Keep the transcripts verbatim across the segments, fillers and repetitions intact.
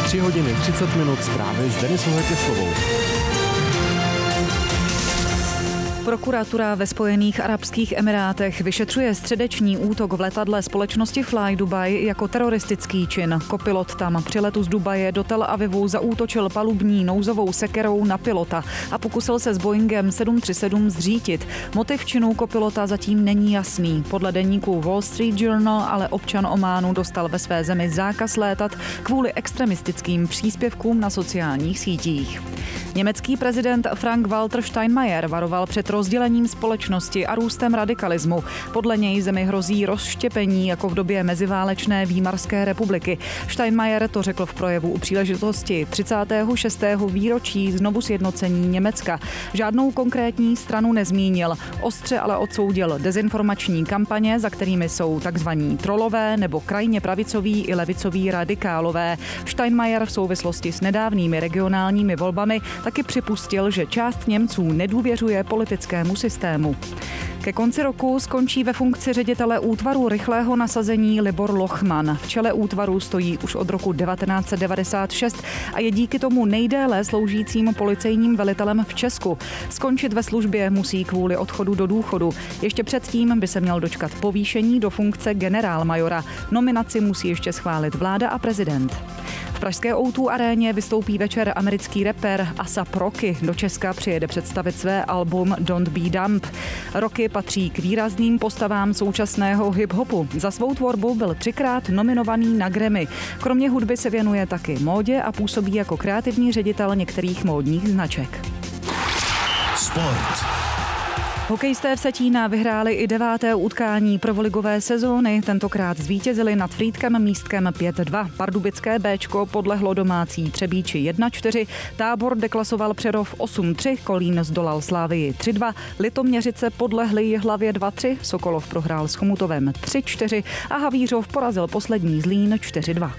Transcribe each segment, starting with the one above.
tři hodiny třicet minut zprávy s Denisou Hekeslovou. Prokuratura ve Spojených arabských emirátech vyšetřuje středeční útok v letadle společnosti Fly Dubai jako teroristický čin. Kopilot tam při letu z Dubaje do Tel Avivu zaútočil palubní nouzovou sekerou na pilota a pokusil se s Boeingem sedm tři sedm zřítit. Motiv činu kopilota zatím není jasný. Podle deníku Wall Street Journal ale občan Ománu dostal ve své zemi zákaz létat kvůli extremistickým příspěvkům na sociálních sítích. Německý prezident Frank-Walter Steinmeier varoval před rozdělením společnosti a růstem radikalismu. Podle něj zemi hrozí rozštěpení jako v době meziválečné Výmarské republiky. Steinmeier to řekl v projevu u příležitosti třicátého šestého výročí znovu sjednocení Německa. Žádnou konkrétní stranu nezmínil. Ostře ale odsoudil dezinformační kampaně, za kterými jsou takzvaní trolové nebo krajně pravicoví i levicoví radikálové. Steinmeier v souvislosti s nedávnými regionálními volbami taky připustil, že část Němců nedůvěřuje politickému systému. Ke konci roku skončí ve funkci ředitele útvaru rychlého nasazení Libor Lochman. V čele útvaru stojí už od roku devatenáct set devadesát šest a je díky tomu nejdéle sloužícím policejním velitelem v Česku. Skončit ve službě musí kvůli odchodu do důchodu. Ještě předtím by se měl dočkat povýšení do funkce generálmajora. Nominaci musí ještě schválit vláda a prezident. V pražské ó dvě aréně vystoupí večer americký rapper A$ap Rocky. Do Česka přijede představit své album Don't Be Dumb. Rocky patří k výrazným postavám současného hip-hopu. Za svou tvorbu byl třikrát nominovaný na Grammy. Kromě hudby se věnuje taky módě a působí jako kreativní ředitel některých módních značek. Sport. Hokejisté v Vsetína vyhráli i deváté utkání prvoligové sezóny. Tentokrát zvítězili nad Frýdkem Místkem pět dva. Pardubické Béčko podlehlo domácí Třebíči jedna čtyři, Tábor deklasoval Přerov osm tři, Kolín zdolal Slávii tři dva, Litoměřice podlehli Jihlavě dva tři, Sokolov prohrál s Chomutovem tři čtyři a Havířov porazil poslední Zlín čtyři dva.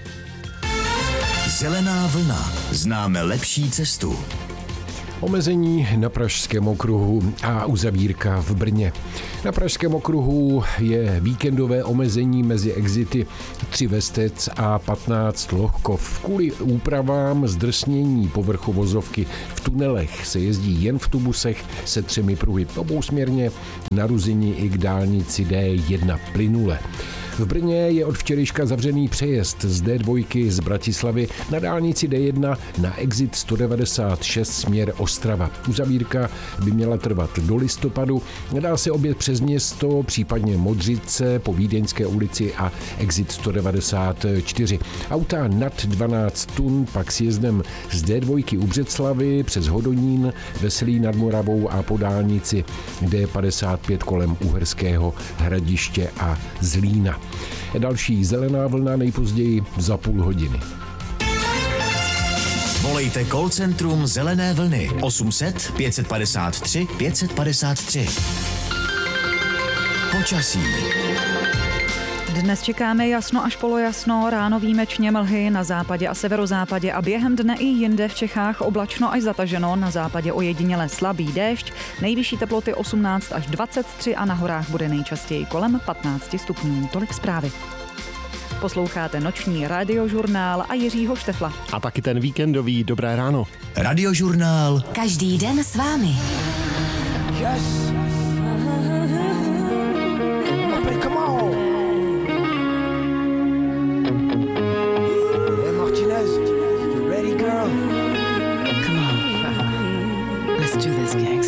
Zelená vlna. Známe lepší cestu. Omezení na Pražském okruhu a uzavírka v Brně. Na Pražském okruhu je víkendové omezení mezi exity tři Vestec a patnáct Lohkov. Kvůli úpravám zdrsnění povrchu vozovky v tunelech se jezdí jen v tubusech se třemi pruhy obousměrně, na Ruzyni i k dálnici D jedna plynule. V Brně je od včerejška zavřený přejezd z D dva z Bratislavy na dálnici D jedna na exit sto devadesát šest směr Ostrava. Uzavírka by měla trvat do listopadu. Dá se objet přes město, případně Modřice po Vídeňské ulici a exit sto devadesát čtyři. Auta nad dvanáct tun pak s jezdem z D dva u Břeclavy přes Hodonín, Veselí nad Moravou a po dálnici D padesát pět kolem Uherského Hradiště a Zlína. Další zelená vlna nejpozději za půl hodiny. Volejte call centrum Zelené vlny osm set pět padesát tři pět padesát tři. Počasí. Dnes čekáme jasno až polojasno, ráno výjimečně mlhy na západě a severozápadě a během dne i jinde v Čechách oblačno až zataženo, na západě ojediněle slabý déšť, nejvyšší teploty osmnáct až dvacet tři a na horách bude nejčastěji kolem patnáct stupňů. Tolik zprávy. Posloucháte noční radiožurnál a Jiřího Štefla. A taky ten víkendový Dobré ráno. Radiožurnál. Každý den s vámi. Yes. Come on. Hey Martinez, you ready, girl? Come on. Let's do this, gang.